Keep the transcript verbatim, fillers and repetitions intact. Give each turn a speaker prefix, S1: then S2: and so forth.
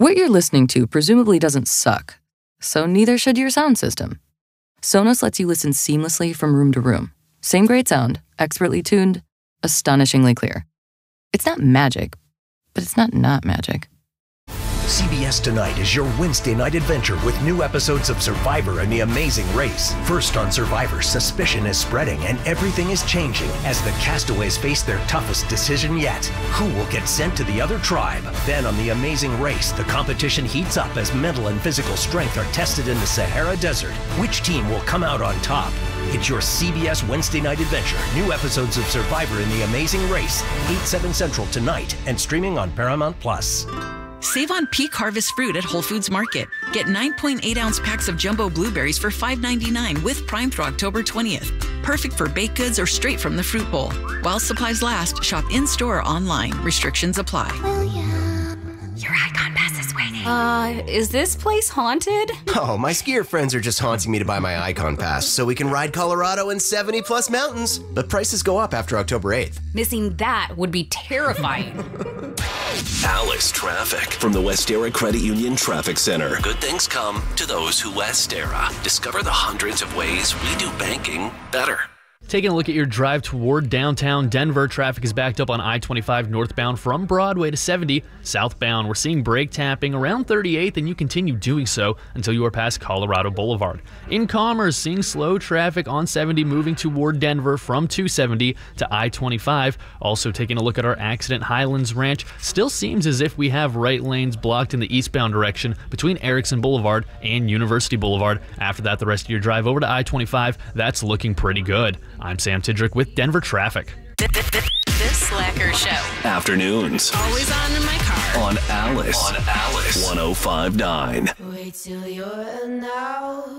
S1: What you're listening to presumably doesn't suck, so neither should your sound system. Sonos lets you listen seamlessly from room to room. Same great sound, expertly tuned, astonishingly clear. It's not magic, but it's not not magic.
S2: C B S Tonight is your Wednesday night adventure with new episodes of Survivor and The Amazing Race. First on Survivor, suspicion is spreading and everything is changing as the castaways face their toughest decision yet. Who will get sent to the other tribe? Then on The Amazing Race, the competition heats up as mental and physical strength are tested in the Sahara Desert. Which team will come out on top? It's your C B S Wednesday night adventure. New episodes of Survivor and The Amazing Race, eight, seven Central tonight and streaming on Paramount Plus.
S3: Save on peak harvest fruit at Whole Foods Market. Get nine point eight ounce packs of jumbo blueberries for five ninety-nine with Prime through October twentieth. Perfect for baked goods or straight from the fruit bowl. While supplies last, shop in-store or online. Restrictions apply.
S4: William, your Icon Pass is waiting.
S5: Uh, is this place haunted?
S6: Oh, my skier friends are just haunting me to buy my Icon Pass so we can ride Colorado and seventy plus mountains. But prices go up after October eighth.
S5: Missing that would be terrifying.
S7: Alice Traffic from the Westera Credit Union Traffic Center. Good things come to those who Westera. Discover the hundreds of ways we do banking better.
S8: Taking a look at your drive toward downtown Denver, traffic is backed up on I twenty-five northbound from Broadway to seventy. Southbound, we're seeing brake tapping around thirty-eighth, and you continue doing so until you are past Colorado Boulevard. In Commerce, seeing slow traffic on seventy moving toward Denver from two seventy to I twenty-five. Also taking a look at our accident, Highlands Ranch. Still seems as if we have right lanes blocked in the eastbound direction between Erickson Boulevard and University Boulevard. After that, the rest of your drive over to I twenty-five, that's looking pretty good. I'm Sam Tidrick with Denver Traffic.
S4: This Slacker Show.
S7: Afternoons.
S4: Always on in my car.
S7: On Alice. On Alice. one oh five point nine.
S9: Wait till you're now.